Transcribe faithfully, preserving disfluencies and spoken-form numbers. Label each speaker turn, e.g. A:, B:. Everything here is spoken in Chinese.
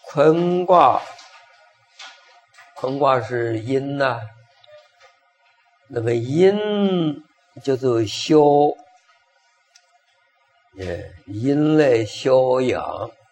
A: 坤卦，坤卦是阴呐、啊，那么阴叫做修，呃，阴来消阳。